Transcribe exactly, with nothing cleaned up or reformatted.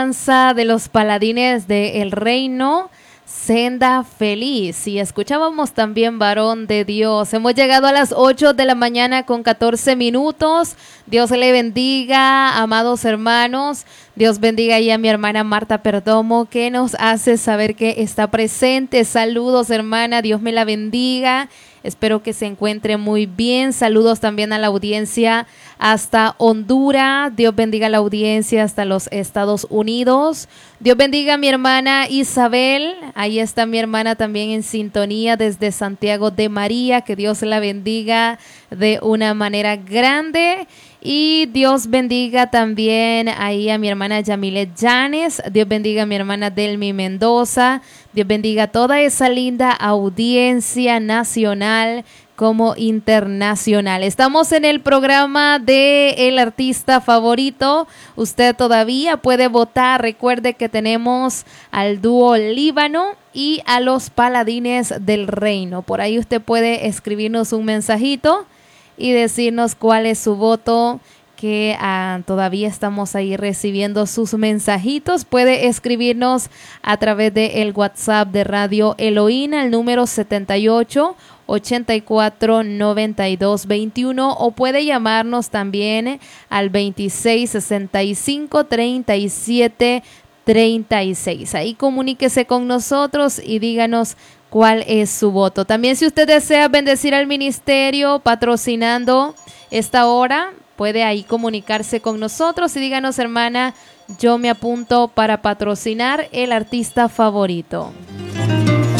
De los paladines del reino, senda feliz. Y escuchábamos también Varón de Dios. Hemos llegado a las ocho de la mañana con catorce minutos. Dios le bendiga, amados hermanos. Dios bendiga ahí a mi hermana Marta Perdomo, que nos hace saber que está presente. Saludos, hermana, Dios me la bendiga. Espero que se encuentre muy bien. Saludos también a la audiencia hasta Honduras. Dios bendiga a la audiencia hasta los Estados Unidos. Dios bendiga a mi hermana Isabel. Ahí está mi hermana también en sintonía desde Santiago de María. Que Dios la bendiga de una manera grande. Y Dios bendiga también ahí a mi hermana Yamilet Llanes. Dios bendiga a mi hermana Delmi Mendoza. Dios bendiga a toda esa linda audiencia nacional como internacional. Estamos en el programa de El Artista Favorito. Usted todavía puede votar. Recuerde que tenemos al dúo Líbano y a los Paladines del Reino. Por ahí usted puede escribirnos un mensajito y decirnos cuál es su voto, que ah, todavía estamos ahí recibiendo sus mensajitos. Puede escribirnos a través del WhatsApp de Radio Elohim al número setenta y ocho, ochenta y cuatro, noventa y dos, veintiuno, o puede llamarnos también al veintiséis, sesenta y cinco, treinta y siete, treinta y seis. Ahí comuníquese con nosotros y díganos cuál es su voto. También, si usted desea bendecir al ministerio patrocinando esta hora, puede ahí comunicarse con nosotros y díganos: hermana, yo me apunto para patrocinar El Artista Favorito.